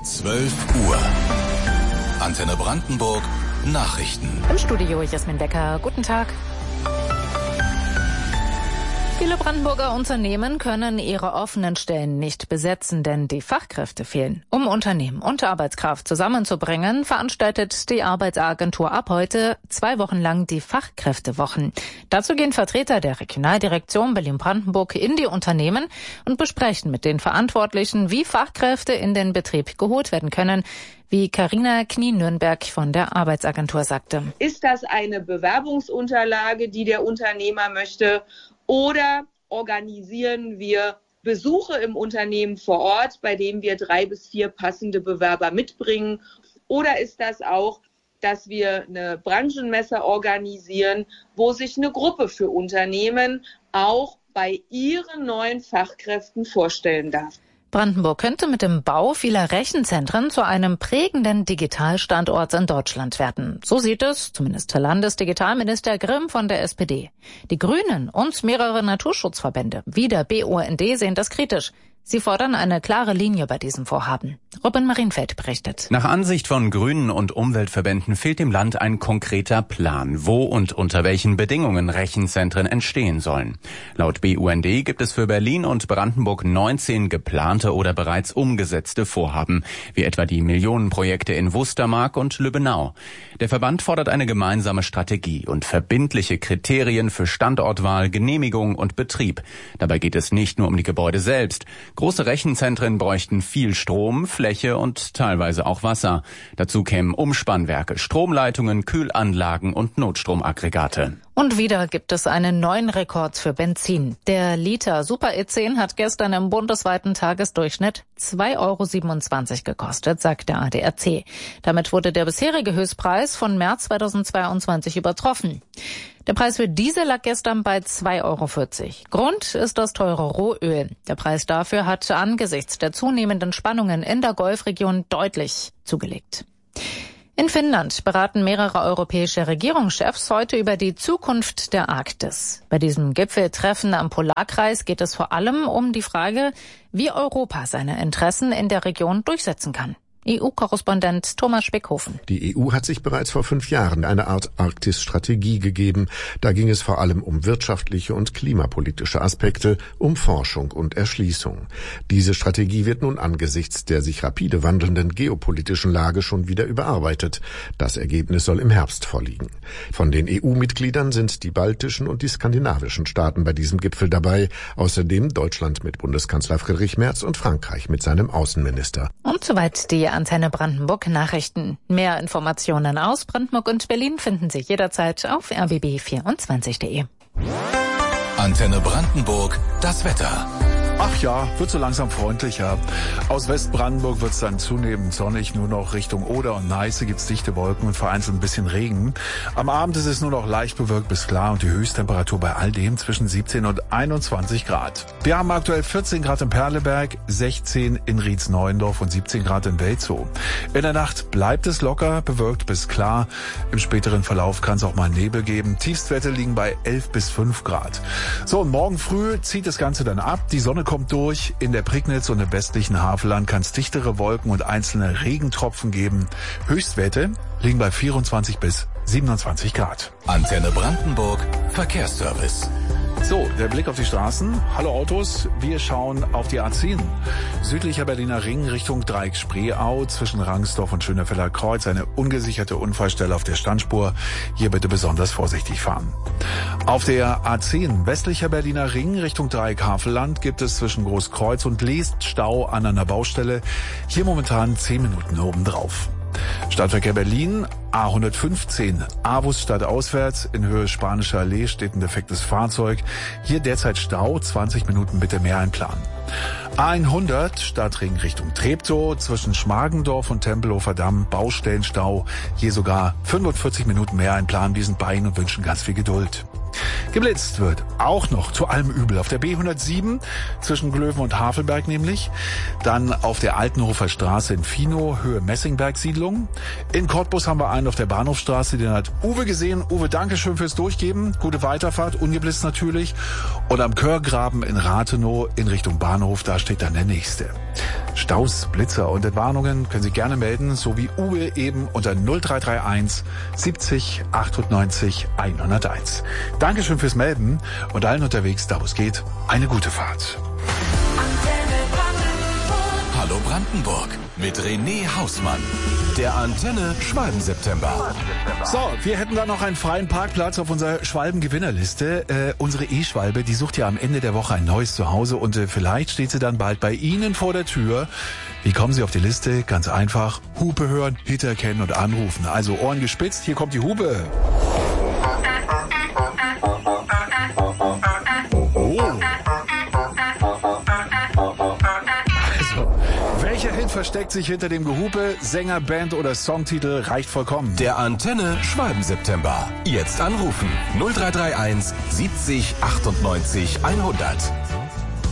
12 Uhr. Antenne Brandenburg Nachrichten. Im Studio Jasmin Becker. Guten Tag. Viele Brandenburger Unternehmen können ihre offenen Stellen nicht besetzen, denn die Fachkräfte fehlen. Um Unternehmen und Arbeitskraft zusammenzubringen, veranstaltet die Arbeitsagentur ab heute 2 Wochen lang die Fachkräftewochen. Dazu gehen Vertreter der Regionaldirektion Berlin-Brandenburg in die Unternehmen und besprechen mit den Verantwortlichen, wie Fachkräfte in den Betrieb geholt werden können, wie Carina Knie-Nürnberg von der Arbeitsagentur sagte. Ist das eine Bewerbungsunterlage, die der Unternehmer möchte? Oder organisieren wir Besuche im Unternehmen vor Ort, bei denen wir 3 bis 4 passende Bewerber mitbringen? Oder ist das auch, dass wir eine Branchenmesse organisieren, wo sich eine Gruppe für Unternehmen auch bei ihren neuen Fachkräften vorstellen darf? Brandenburg könnte mit dem Bau vieler Rechenzentren zu einem prägenden Digitalstandort in Deutschland werden. So sieht es zumindest Landesdigitalminister Grimm von der SPD. Die Grünen und mehrere Naturschutzverbände wie der BUND sehen das kritisch. Sie fordern eine klare Linie bei diesem Vorhaben. Robin Marienfeld berichtet. Nach Ansicht von Grünen und Umweltverbänden fehlt dem Land ein konkreter Plan, wo und unter welchen Bedingungen Rechenzentren entstehen sollen. Laut BUND gibt es für Berlin und Brandenburg 19 geplante oder bereits umgesetzte Vorhaben, wie etwa die Millionenprojekte in Wustermark und Lübbenau. Der Verband fordert eine gemeinsame Strategie und verbindliche Kriterien für Standortwahl, Genehmigung und Betrieb. Dabei geht es nicht nur um die Gebäude selbst. Große Rechenzentren bräuchten viel Strom, Fläche und teilweise auch Wasser. Dazu kämen Umspannwerke, Stromleitungen, Kühlanlagen und Notstromaggregate. Und wieder gibt es einen neuen Rekord für Benzin. Der Liter Super E10 hat gestern im bundesweiten Tagesdurchschnitt 2,27 € gekostet, sagt der ADAC. Damit wurde der bisherige Höchstpreis von März 2022 übertroffen. Der Preis für Diesel lag gestern bei 2,40 €. Grund ist das teure Rohöl. Der Preis dafür hat angesichts der zunehmenden Spannungen in der Golfregion deutlich zugelegt. In Finnland beraten mehrere europäische Regierungschefs heute über die Zukunft der Arktis. Bei diesem Gipfeltreffen am Polarkreis geht es vor allem um die Frage, wie Europa seine Interessen in der Region durchsetzen kann. EU-Korrespondent Thomas Speckhofen. Die EU hat sich bereits vor 5 Jahren eine Art Arktis-Strategie gegeben. Da ging es vor allem um wirtschaftliche und klimapolitische Aspekte, um Forschung und Erschließung. Diese Strategie wird nun angesichts der sich rapide wandelnden geopolitischen Lage schon wieder überarbeitet. Das Ergebnis soll im Herbst vorliegen. Von den EU-Mitgliedern sind die baltischen und die skandinavischen Staaten bei diesem Gipfel dabei. Außerdem Deutschland mit Bundeskanzler Friedrich Merz und Frankreich mit seinem Außenminister. Und soweit die Antenne Brandenburg Nachrichten. Mehr Informationen aus Brandenburg und Berlin finden Sie jederzeit auf rbb24.de. Antenne Brandenburg, das Wetter. Ach ja, wird so langsam freundlicher. Aus Westbrandenburg wird es dann zunehmend sonnig, nur noch Richtung Oder und Neiße gibt's dichte Wolken und vereinzelt ein bisschen Regen. Am Abend ist es nur noch leicht bewölkt bis klar und die Höchsttemperatur bei all dem zwischen 17 und 21 Grad. Wir haben aktuell 14 Grad in Perleberg, 16 in Rietz-Neuendorf und 17 Grad in Welzow. In der Nacht bleibt es locker, bewölkt bis klar. Im späteren Verlauf kann es auch mal Nebel geben. Tiefstwerte liegen bei 11 bis 5 Grad. So, und morgen früh zieht das Ganze dann ab. Die Sonne kommt durch. In der Prignitz und im westlichen Havelland kann es dichtere Wolken und einzelne Regentropfen geben. Höchstwerte liegen bei 24 bis 27 Grad. Antenne Brandenburg, Verkehrsservice. So, der Blick auf die Straßen. Hallo Autos, wir schauen auf die A10. Südlicher Berliner Ring Richtung Dreieck Spreeau zwischen Rangsdorf und Schönefelder Kreuz. Eine ungesicherte Unfallstelle auf der Standspur. Hier bitte besonders vorsichtig fahren. Auf der A10 westlicher Berliner Ring Richtung Dreieck Havelland gibt es zwischen Großkreuz und Leest Stau an einer Baustelle. Hier momentan 10 Minuten obendrauf. Stadtverkehr Berlin, A115, Avus stadtauswärts, in Höhe Spanische Allee steht ein defektes Fahrzeug. Hier derzeit Stau, 20 Minuten bitte mehr einplanen. A100, Stadtring Richtung Treptow, zwischen Schmargendorf und Tempelhofer Damm, Baustellenstau. Hier sogar 45 Minuten mehr einplanen, wir sind bei Ihnen und wünschen ganz viel Geduld. Geblitzt wird auch noch zu allem Übel auf der B107 zwischen Glöwen und Havelberg nämlich. Dann auf der Altenhofer Straße in Finow, Höhe Messingberg-Siedlung. In Cottbus haben wir einen auf der Bahnhofstraße, den hat Uwe gesehen. Uwe, danke schön fürs Durchgeben. Gute Weiterfahrt, ungeblitzt natürlich. Und am Körgraben in Rathenow in Richtung Bahnhof, da steht dann der nächste. Staus, Blitzer und Entwarnungen können Sie gerne melden, so wie Uwe eben unter 0331 70 98 101. Dankeschön fürs Melden und allen unterwegs, da wo es geht, eine gute Fahrt. Hallo Brandenburg mit René Hausmann. Der Antenne Schwalben-September. So, wir hätten da noch einen freien Parkplatz auf unserer Schwalben-Gewinnerliste. Unsere E-Schwalbe, die sucht ja am Ende der Woche ein neues Zuhause und vielleicht steht sie dann bald bei Ihnen vor der Tür. Wie kommen Sie auf die Liste? Ganz einfach, Hupe hören, Hit erkennen und anrufen. Also Ohren gespitzt, hier kommt die Hupe. Welcher Hit versteckt sich hinter dem Gehupe? Sänger, Band oder Songtitel reicht vollkommen. Der Antenne Schwalben-September. Jetzt anrufen 0331 70 98 100.